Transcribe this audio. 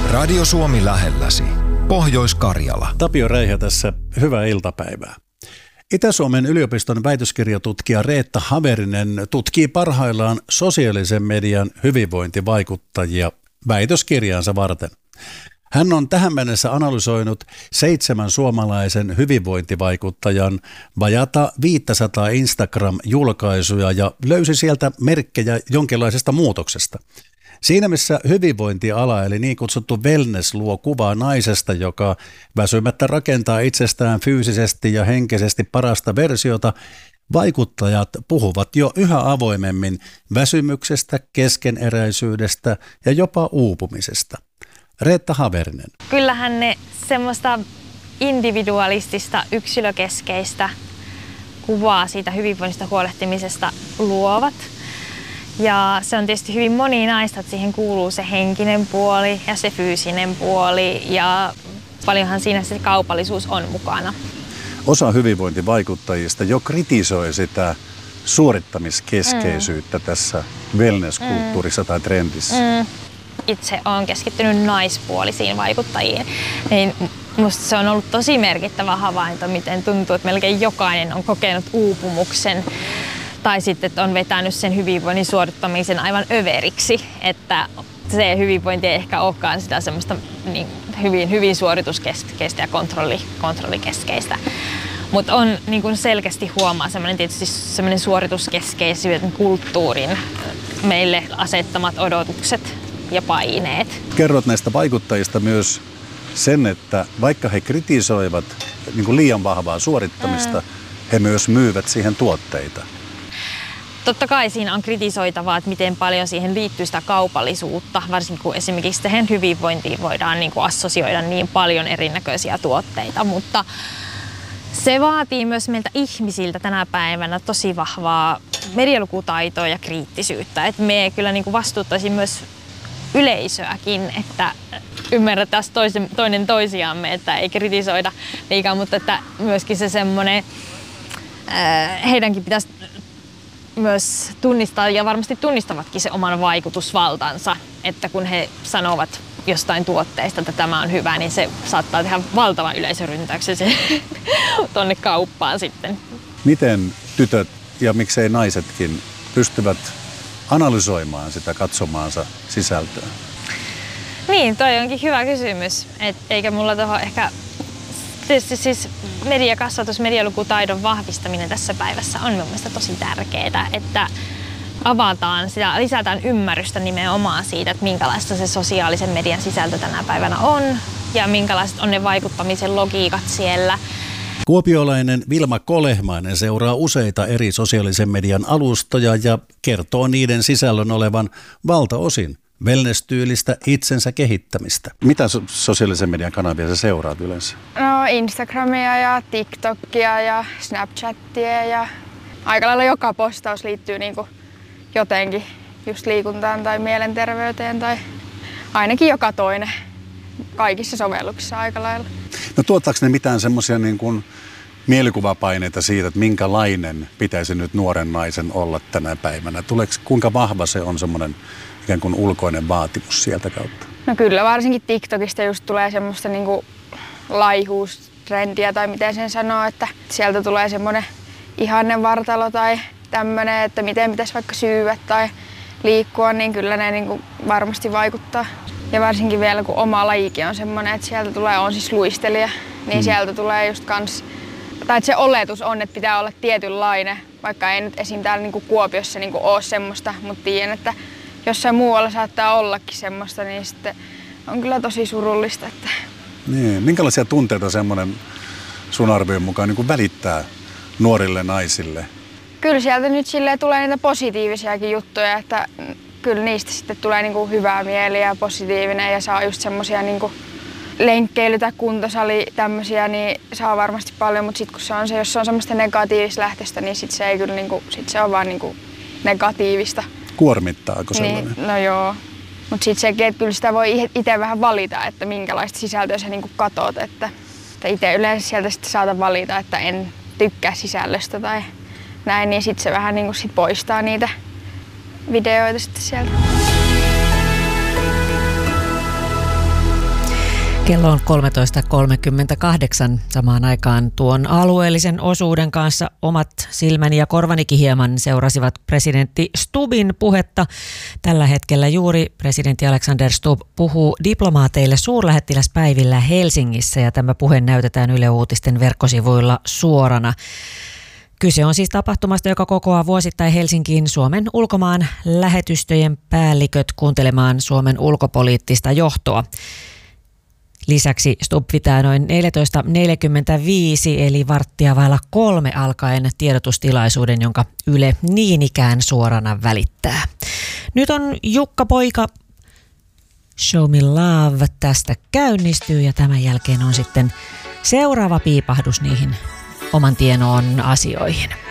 Radio Suomi lähelläsi. Pohjois-Karjala. Tapio Räihä tässä. Hyvää iltapäivää. Itä-Suomen yliopiston väitöskirjatutkija Reetta Haverinen tutkii parhaillaan sosiaalisen median hyvinvointivaikuttajia väitöskirjaansa varten. Hän on tähän mennessä analysoinut 7 suomalaisen hyvinvointivaikuttajan vajata 500 Instagram-julkaisuja ja löysi sieltä merkkejä jonkinlaisesta muutoksesta. Siinä missä hyvinvointiala eli niin kutsuttu wellness luo kuvaa naisesta, joka väsymättä rakentaa itsestään fyysisesti ja henkisesti parasta versiota, vaikuttajat puhuvat jo yhä avoimemmin väsymyksestä, keskeneräisyydestä ja jopa uupumisesta. Reetta Haverinen. Kyllähän ne semmoista individualistista, yksilökeskeistä kuvaa siitä hyvinvoinnista huolehtimisesta luovat. Ja se on tietysti hyvin moninaista, että siihen kuuluu se henkinen puoli ja se fyysinen puoli ja paljonhan siinä se kaupallisuus on mukana. Osa hyvinvointivaikuttajista jo kritisoi sitä suorittamiskeskeisyyttä tässä wellness-kulttuurissa tai trendissä. Itse olen keskittynyt naispuolisiin vaikuttajiin, niin musta se on ollut tosi merkittävä havainto, miten tuntuu, että melkein jokainen on kokenut uupumuksen tai sitten että on vetänyt sen hyvinvoinnin suorittamisen aivan överiksi, että se hyvinvointi ei ehkä olekaan sitä semmoista niin hyvin suorituskeskeistä ja kontrollikeskeistä. Mutta on niin kuin selkeästi huomaa tietysti semmoinen suorituskeskeisyyden kulttuurin meille asettamat odotukset ja paineet. Kerrot näistä vaikuttajista myös sen, että vaikka he kritisoivat niin kuin liian vahvaa suorittamista, he myös myyvät siihen tuotteita. Totta kai siinä on kritisoitavaa, että miten paljon siihen liittyy sitä kaupallisuutta, varsinkin kun esimerkiksi tähän hyvinvointiin voidaan niin kuin assosioida niin paljon erinäköisiä tuotteita, mutta se vaatii myös meiltä ihmisiltä tänä päivänä tosi vahvaa medialukutaitoa ja kriittisyyttä, että me kyllä niin kuin vastuuttaisiin myös yleisöäkin, että ymmärretään toinen toisiamme, että ei kritisoida liikaa, mutta että myöskin se semmoinen, heidänkin pitäisi myös tunnistaa ja varmasti tunnistavatkin se oman vaikutusvaltansa, että kun he sanovat jostain tuotteesta, että tämä on hyvä, niin se saattaa tehdä valtavan yleisöryntäyksen tuonne kauppaan sitten. Miten tytöt ja miksei naisetkin pystyvät analysoimaan sitä katsomaansa sisältöä? Niin, toi onkin hyvä kysymys, eikä mulla tuohon ehkä. Tietysti siis mediakasvatus, medialukutaidon vahvistaminen tässä päivässä on mun mielestä tosi tärkeää, että avataan sitä, lisätään ymmärrystä nimenomaan siitä, että minkälaista se sosiaalisen median sisältö tänä päivänä on ja minkälaiset on ne vaikuttamisen logiikat siellä. Kuopiolainen Vilma Kolehmainen seuraa useita eri sosiaalisen median alustoja ja kertoo niiden sisällön olevan valtaosin wellness-tyylistä itsensä kehittämistä. Mitä sosiaalisen median kanavia sä seuraat yleensä? No Instagramia ja TikTokia ja Snapchatia ja aika lailla joka postaus liittyy niinku jotenkin just liikuntaan tai mielenterveyteen tai ainakin joka toinen kaikissa sovelluksissa aika lailla. No tuottaako ne mitään semmoisia niin kuin mielikuvapaineita siitä, että minkälainen pitäisi nyt nuoren naisen olla tänä päivänä? Kuinka vahva se on semmoinen ikään kuin ulkoinen vaatimus sieltä kautta? No kyllä, varsinkin TikTokista just tulee semmoista niinku laihuustrendiä tai miten sen sanoo, että sieltä tulee semmoinen ihanne vartalo tai tämmöinen, että miten pitäisi vaikka syyä tai liikkua, niin kyllä ne niinku varmasti vaikuttaa. Ja varsinkin vielä kun oma lajikin on semmoinen, että sieltä tulee, on siis luistelija, niin sieltä tulee just kans, tai että se oletus on, että pitää olla tietynlainen, vaikka ei nyt esim. Täällä niinku Kuopiossa niinku ole semmoista, mutta tiedän, että jossain muualla saattaa ollakin semmoista, niin sitten on kyllä tosi surullista. Että. Niin, minkälaisia tunteita semmoinen sun arvion mukaan niin kuin välittää nuorille naisille? Kyllä sieltä nyt silleen tulee niitä positiivisiakin juttuja, että kyllä niistä sitten tulee niinku hyvää mieliä ja positiivinen ja saa just semmosia niinku lenkkeily- tai kuntosali tämmösiä, niin saa varmasti paljon, mutta sitten kun se on se, jos se on semmoista negatiivista lähtöstä, niin sit se ei kyllä niinku, sit se on vaan niinku negatiivista. Kuormittaako sellainen? Niin, no joo. Mutta sitten sekin, että kyllä sitä voi itse vähän valita, että minkälaista sisältöä sä niinku katot. Että itse yleensä sieltä sitten saatan valita, että en tykkää sisällöstä tai näin, niin sitten se vähän niinku sit poistaa niitä videoita sitten sieltä. Kello on 13.38. Samaan aikaan tuon alueellisen osuuden kanssa omat silmäni ja korvanikin hieman seurasivat presidentti Stubbin puhetta. Tällä hetkellä juuri presidentti Alexander Stubb puhuu diplomaateille suurlähettiläspäivillä Helsingissä ja tämä puhe näytetään Yle Uutisten verkkosivuilla suorana. Kyse on siis tapahtumasta, joka kokoaa vuosittain Helsinkiin Suomen ulkomaan lähetystöjen päälliköt kuuntelemaan Suomen ulkopoliittista johtoa. Lisäksi Stubb pitää noin 14.45 eli 2:15 alkaen tiedotustilaisuuden, jonka Yle niin ikään suorana välittää. Nyt on Jukka Poika, Show Me Love tästä käynnistyy ja tämän jälkeen on sitten seuraava piipahdus niihin oman tienoon asioihin.